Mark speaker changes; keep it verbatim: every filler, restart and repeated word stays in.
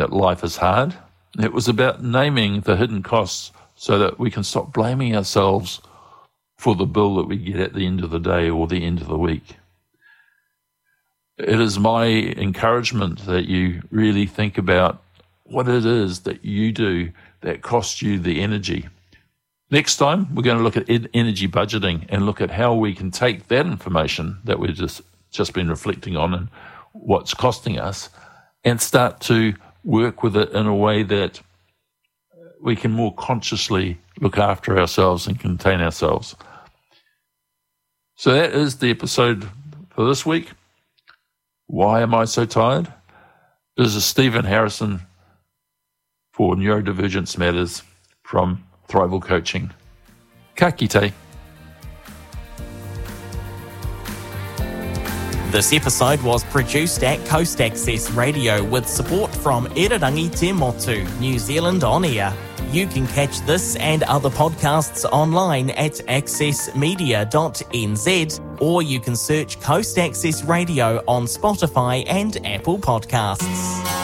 Speaker 1: that life is hard. It was about naming the hidden costs so that we can stop blaming ourselves for the bill that we get at the end of the day or the end of the week. It is my encouragement that you really think about what it is that you do that costs you the energy. Next time, we're going to look at ed- energy budgeting and look at how we can take that information that we've just, just been reflecting on and what's costing us and start to work with it in a way that we can more consciously look after ourselves and contain ourselves. So that is the episode for this week. Why am I so tired? This is Stephen Harrison for Neurodivergence Matters from Thrival Coaching. Ka kite.
Speaker 2: This episode was produced at Coast Access Radio with support from Irarangi Te Motu, New Zealand On Air. You can catch this and other podcasts online at access media dot n z, or you can search Coast Access Radio on Spotify and Apple Podcasts.